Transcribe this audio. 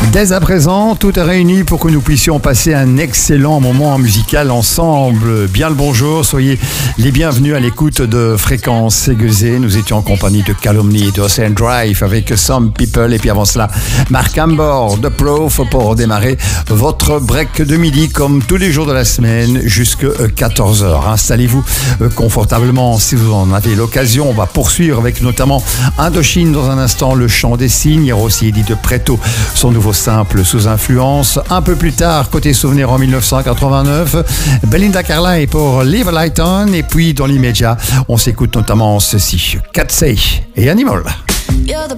Dès à présent, tout est réuni pour que nous puissions passer un excellent moment musical ensemble. Bien le bonjour, soyez les bienvenus à l'écoute de Fréquence Ségusé. Nous étions en compagnie de Calumny, de Ocean Drive avec Some People. Et puis avant cela, Mark Ambor de Proof pour démarrer votre break de midi comme tous les jours de la semaine jusqu'à 14h. Installez-vous confortablement si vous en avez l'occasion. On va poursuivre avec notamment Indochine dans un instant, le chant des signes. Il y aura aussi Eddie de Preto, son nouveau simple sous influence. Un peu plus tard, côté souvenir en 1989, Belinda Carlisle pour Leave a Light On. Et puis dans l'immédiat, on s'écoute notamment ceci, Catsey et Animal. You're the